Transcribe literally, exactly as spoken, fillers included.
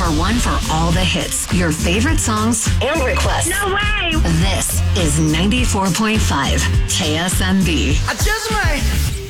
one for all the hits, your favorite songs, and requests. No way! This is ninety-four point five K S M B. I just might